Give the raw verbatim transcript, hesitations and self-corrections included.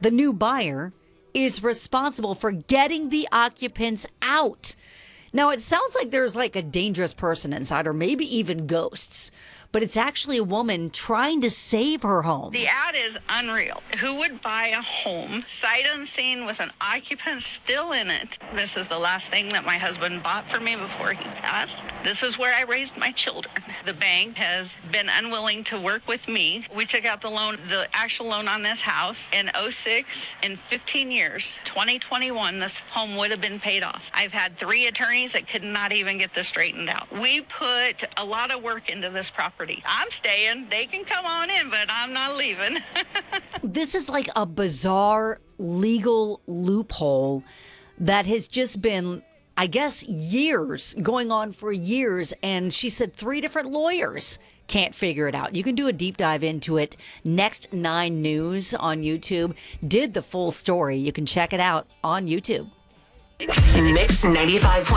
the new buyer, is responsible for getting the occupants out. Now, it sounds like there's like a dangerous person inside, or maybe even ghosts, but it's actually a woman trying to save her home. The ad is unreal. Who would buy a home, sight unseen, with an occupant still in it? This is the last thing that my husband bought for me before he passed. This is where I raised my children. The bank has been unwilling to work with me. We took out the loan, the actual loan on this house in oh six. In fifteen years, twenty twenty-one, this home would have been paid off. I've had three attorneys that could not even get this straightened out. We put a lot of work into this property. I'm staying. They can come on in, but I'm not leaving. This is like a bizarre legal loophole that has just been, I guess, years, going on for years. And she said three different lawyers can't figure it out. You can do a deep dive into it. Next nine News on YouTube did the full story. You can check it out on YouTube. Mix ninety-five.